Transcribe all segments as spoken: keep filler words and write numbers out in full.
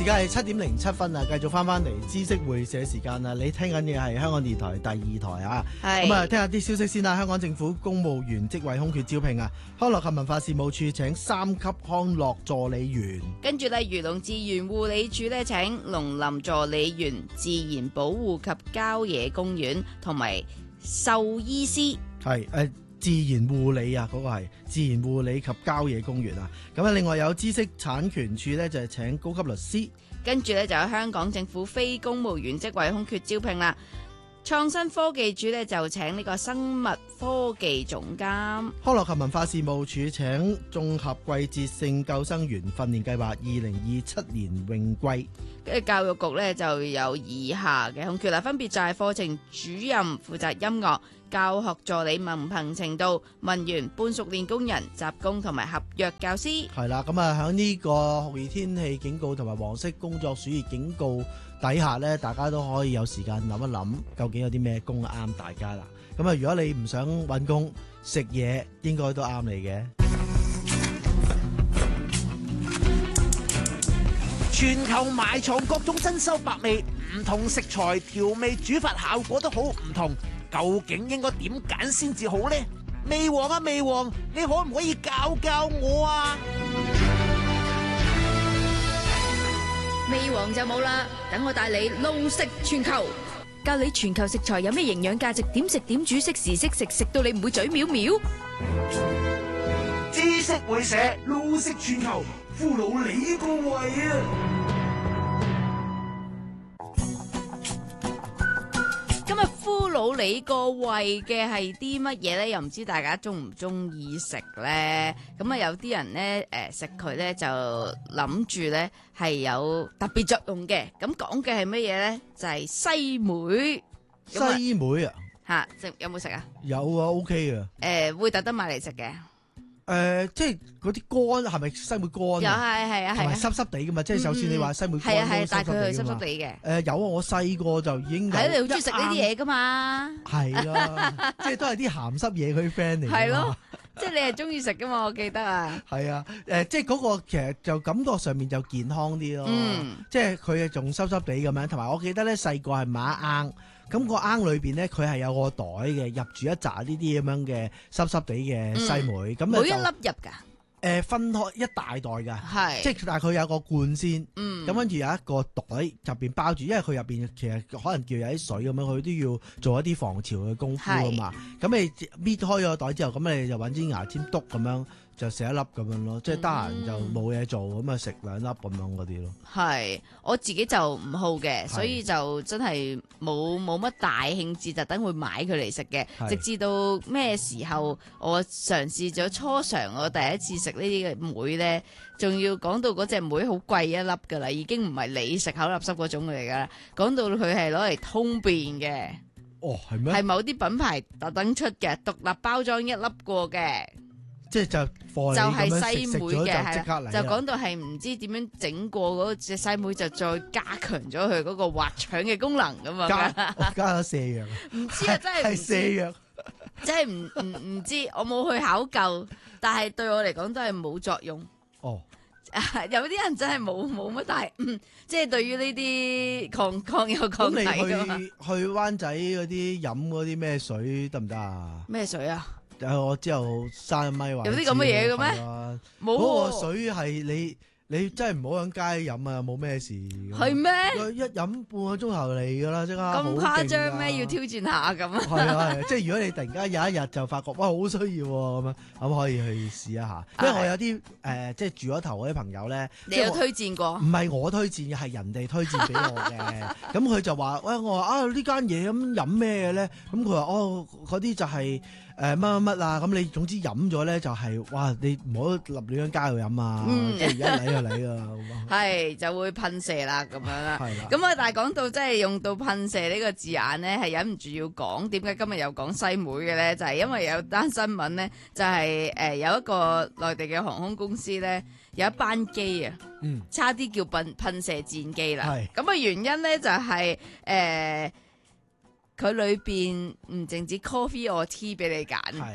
時間係七點零七分啊，繼續翻翻嚟知識會社時間啊！你聽緊嘅係香港電台第二台啊，咁啊聽下啲消息先啦。香港政府公務員職位空缺招聘啊，康樂及文化事務處請三級康樂助理員， 跟住咧漁農自然護理署咧請農林助理員、自然保護及郊野公園同埋獸醫師。 係誒。呃自然護理啊，嗰、那個係自然護理及郊野公園啊。咁啊，另外有知識產權處咧，就係、是、請高級律師。 跟住咧就有香港政府非公務員職位空缺招聘啦。創新科技署咧就請呢個生物科技總監。 康樂及文化事務署請綜合季節性救生員訓練計劃二零二七年泳季。 跟住教育局咧就有以下嘅空缺啦，分別就係課程主任負責音樂、教學助理文憑程度、文員、半熟練工人、雜工同埋合約教師。 係啦，咁啊喺呢個酷熱天氣警告同埋黃色工作暑熱警告底下呢，大家都可以有時間諗一諗，究竟有啲咩工啱大家啦。咁啊，如果你唔想揾工，食嘢應該都啱你嘅。 全球埋藏各種珍饈百味，唔同食材調味煮法效果都好唔同，究竟應該點揀先至好呢？味王啊味王，你可唔可以教教我啊？ 味王就冇啦，等我帶你路食全球，教你全球食材有咩營養價值，點食點煮，適時適食，食到你唔會嘴藐藐。 知識會社路食全球，俘虜你個胃啊！ 今日俘虜你個胃嘅係啲乜嘢咧？又唔知大家中唔中意食咧？咁啊，有啲人咧誒食佢咧就諗住咧係有特別作用嘅。咁講嘅係乜嘢咧？就係西梅。 西梅啊？ 吓，食有冇食啊？ 有啊 ，OK 啊。 誒，會特登買嚟食嘅。 誒、呃，即係嗰啲乾係咪西梅乾啊？ 又係係啊係啊， 濕濕地噶嘛，即係首先你話西梅乾係啊係， 都濕濕但係佢係地㗎嘛濕濕地嘅。誒、 呃、有啊，我細個就已經有。 係你好中意食呢啲嘢噶嘛？ 係啦，即係都係啲鹹濕嘢佢 friend 嚟。 係咯，即係你係中意食噶嘛？我記得啊。 係啊，誒、呃，即係嗰個其實就感覺上面就健康啲咯。 嗯， 即係佢仲濕濕地咁樣，同埋我記得咧細個係買罌。咁個罌裏邊咧，佢係有個袋嘅，入住一紮呢啲咁樣嘅濕濕地嘅西梅。咁、嗯、 每一粒入㗎。 誒、呃、分開一大袋㗎， 係即係大概有個罐先， 嗯， 咁跟住有一個袋入邊包住，因為佢入邊其實可能叫有啲水咁樣，佢都要做一啲防潮嘅功夫啊嘛。咁你搣開咗個袋之後，咁你就揾支牙籤篤咁樣就食一粒咁樣咯，即係得閒就冇嘢做咁啊食兩粒咁樣嗰啲咯。 係我自己就唔好嘅，所以就真係冇冇乜大興致特登會買佢嚟食嘅。直至到咩時候我嘗試咗初嘗我第一次食呢啲嘅梅咧，仲要講到嗰隻梅好貴一粒噶啦，已經唔係你食口立濕嗰種嚟噶啦，講到佢係攞嚟通便嘅。 哦，係咩？ 係某啲品牌特登出嘅，獨立包裝一粒過嘅。 即係就放你咁樣食食咗就即刻嚟， 就講到係唔知點樣整過嗰隻西梅，就再加強咗佢嗰個滑腸嘅功能咁啊！ 加我加咗瀉藥， 唔知啊，真係係瀉藥， 真係唔唔唔知，我冇去考究，但係對我嚟講都係冇作用。 哦， 有啲人真係冇冇乜大，嗯、即係對於呢啲抗抗有抗體㗎嘛。 咁你去去灣仔嗰啲飲嗰啲咩水得唔得啊？ 咩水啊？ 我之後三米話有啲咁嘅嘢嘅咩？冇喎、 啊，嗰個水係你你真係唔好喺街飲啊，冇咩事。 係咩？ 一飲半個鐘頭嚟噶啦，即刻咁誇張咩？要挑戰下咁啊？ 係啊係，即係如果你突然間有一日就發覺哇好需要咁樣，咁可以去試一下。因為我有啲誒、呃，即係住咗頭嗰啲朋友咧， 你有推薦過？唔係我推薦嘅，係人哋推薦俾我嘅。咁佢就話喂，我話啊呢間嘢咁飲咩咧？咁佢話哦嗰啲就係、是。誒乜乜乜啊！咁你總之飲咗咧就係、是、哇！你唔好立亂喺街度飲啊！嗯、即係而家嚟就嚟啊！ 係就會噴射啦咁樣啦。 係啦。 咁啊，但係講到即係用到噴射呢個字眼咧，係忍唔住要講。點解今日又講西梅嘅咧？就係、是、因為有單新聞咧，就係、是、誒、呃、有一個內地嘅航空公司咧，有一班機啊，嗯、差啲叫噴噴射戰機啦。係。咁啊原因咧就係、是、誒。呃佢裏邊唔淨止 coffee or tea 俾你揀，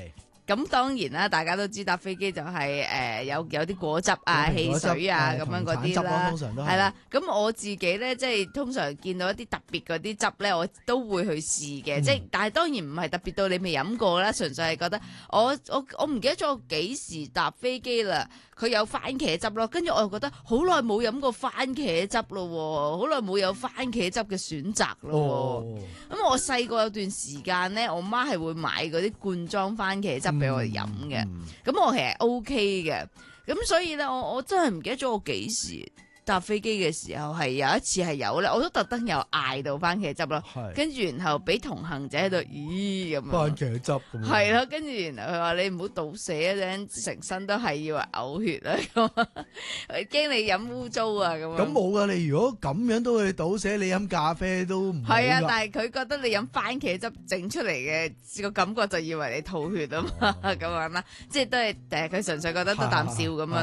咁當然啦，大家都知搭飛機就係、是、誒、呃、有有啲果汁啊、汽水啊咁樣嗰啲啦，係啦。咁我自己咧，即係通常見到一啲特別嗰啲汁咧，我都會去試嘅。即係、嗯、但係當然唔係特別到你未飲過啦，純粹係覺得我我我唔記得咗我幾時搭飛機啦。佢有番茄汁咯，跟住我又覺得好耐冇飲過番茄汁咯，好耐冇有番茄汁嘅選擇咯。咁、哦、我細個有段時間咧，我媽係會買嗰啲罐裝番茄汁俾我哋飲嘅，咁、嗯嗯、我其實 O K 嘅。咁所以咧，我我真係唔記得咗我幾時搭飛機嘅時候係有一次係有咧，我都特登有嗌到番茄汁咯，跟住然後俾同行者喺度，咦咁樣番茄汁咁， 係咯，跟住然後佢話你唔好倒瀉啊，陣成身都係要嘔血啦，咁驚你飲污糟啊咁。咁冇噶，你如果咁樣都去倒瀉，你飲咖啡都唔係啊，但係佢覺得你飲番茄汁整出嚟嘅個感覺就以為你吐血啊嘛，咁樣啦，即係都係誒，佢純粹覺得得啖笑咁樣。